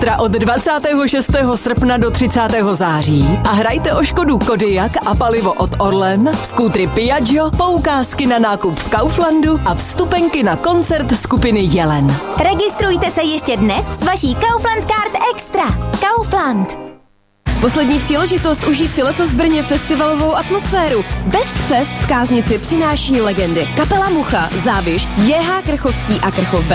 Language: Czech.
Extra od 26. srpna do 30. září a hrajte o Škodu Kodiaq a palivo od Orlen, skútry Piaggio, poukázky na nákup v Kauflandu a vstupenky na koncert skupiny Jelen. Registrujte se ještě dnes s vaší Kaufland Card Extra. Kaufland. Poslední příležitost užít si letos v Brně festivalovou atmosféru. Best Fest v Káznici přináší legendy. Kapela Mucha, Záviš, J.H. Krchovský a Krchov